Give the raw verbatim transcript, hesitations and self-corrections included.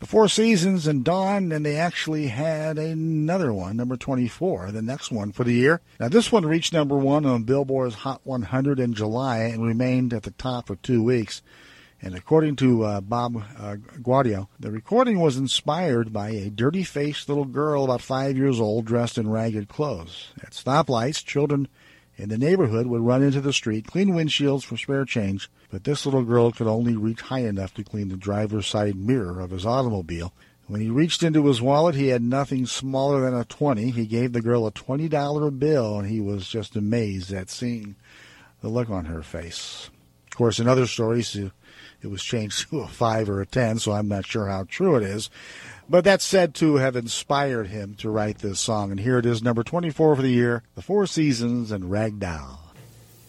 The Four Seasons and Dawn, and they actually had another one, number twenty-four, the next one for the year. Now, this one reached number one on Billboard's Hot one hundred in July and remained at the top for two weeks. And according to uh, Bob uh, Guardio, the recording was inspired by a dirty-faced little girl about five years old dressed in ragged clothes. At stoplights, children in the neighborhood would run into the street, clean windshields for spare change, but this little girl could only reach high enough to clean the driver's side mirror of his automobile. When he reached into his wallet, he had nothing smaller than a twenty. He gave the girl a twenty dollar bill, and he was just amazed at seeing the look on her face. Of course, in other stories, it was changed to a five or a ten, so I'm not sure how true it is. But that's said to have inspired him to write this song. And here it is, number twenty-four for the year, The Four Seasons and Ragdoll.